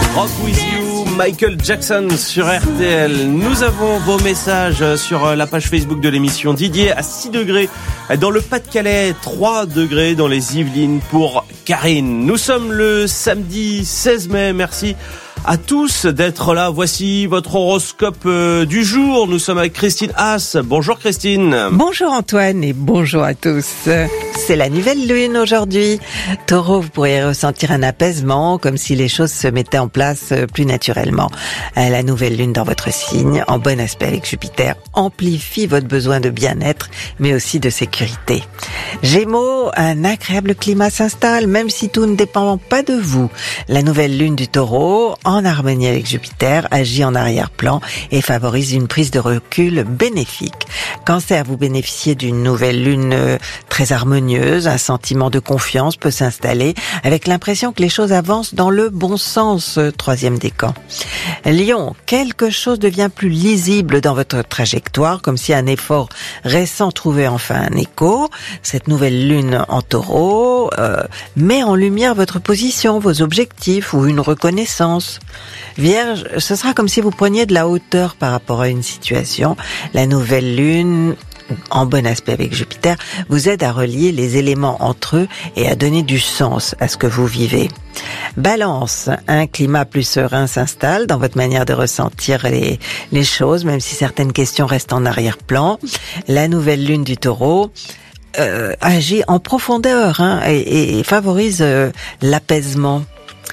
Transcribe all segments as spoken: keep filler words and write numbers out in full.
Rock With You, Michael Jackson sur R T L. Nous avons vos messages sur la page Facebook de l'émission. Didier à six degrés dans le Pas-de-Calais, trois degrés dans les Yvelines pour Karine. Nous sommes le samedi seize mai, merci à tous d'être là. Voici votre horoscope du jour. Nous sommes avec Christine Haas. Bonjour Christine. Bonjour Antoine et bonjour à tous. C'est la nouvelle lune aujourd'hui. Taureau, vous pourriez ressentir un apaisement, comme si les choses se mettaient en place plus naturellement. La nouvelle lune dans votre signe, en bon aspect avec Jupiter, amplifie votre besoin de bien-être, mais aussi de sécurité. Gémeaux, un agréable climat s'installe, même si tout ne dépend pas de vous. La nouvelle lune du Taureau, en harmonie avec Jupiter, agit en arrière-plan et favorise une prise de recul bénéfique. Cancer, vous bénéficiez d'une nouvelle lune très harmonieuse, un sentiment de confiance peut s'installer avec l'impression que les choses avancent dans le bon sens, troisième décan. Lion, quelque chose devient plus lisible dans votre trajectoire, comme si un effort récent trouvait enfin un écho. Cette nouvelle lune en Taureau euh, met en lumière votre position, vos objectifs ou une reconnaissance. Vierge, ce sera comme si vous preniez de la hauteur par rapport à une situation. La nouvelle lune, en bon aspect avec Jupiter, vous aide à relier les éléments entre eux et à donner du sens à ce que vous vivez. Balance, un climat plus serein s'installe dans votre manière de ressentir les, les choses, même si certaines questions restent en arrière-plan. La nouvelle lune du Taureau euh, agit en profondeur hein, et, et favorise euh, l'apaisement.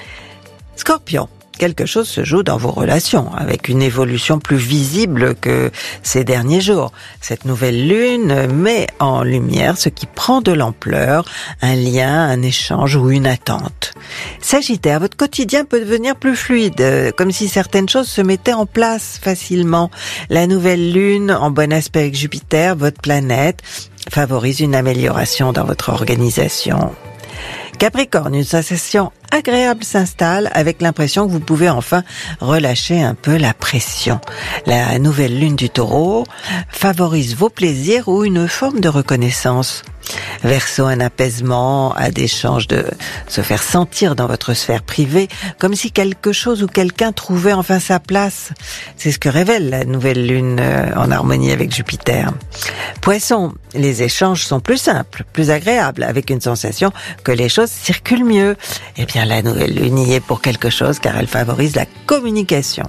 Scorpion, quelque chose se joue dans vos relations, avec une évolution plus visible que ces derniers jours. Cette nouvelle lune met en lumière ce qui prend de l'ampleur, un lien, un échange ou une attente. Sagittaire, votre quotidien peut devenir plus fluide, comme si certaines choses se mettaient en place facilement. La nouvelle lune, en bon aspect avec Jupiter, votre planète, favorise une amélioration dans votre organisation. Capricorne, une sensation agréable s'installe avec l'impression que vous pouvez enfin relâcher un peu la pression. La nouvelle lune du Taureau favorise vos plaisirs ou une forme de reconnaissance. Verseau, un apaisement a des chances de se faire sentir dans votre sphère privée, comme si quelque chose ou quelqu'un trouvait enfin sa place. C'est ce que révèle la nouvelle lune en harmonie avec Jupiter. Poisson, les échanges sont plus simples, plus agréables, avec une sensation que les choses circulent mieux. Eh bien, la nouvelle lune y est pour quelque chose car elle favorise la communication.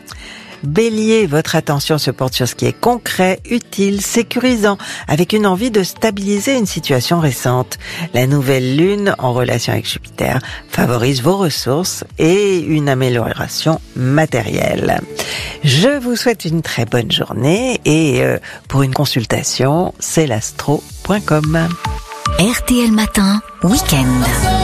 Bélier, votre attention se porte sur ce qui est concret, utile, sécurisant, avec une envie de stabiliser une situation récente. La nouvelle lune, en relation avec Jupiter, favorise vos ressources et une amélioration matérielle. Je vous souhaite une très bonne journée et euh, pour une consultation, c'est l'astro point com. R T L Matin, Week-end.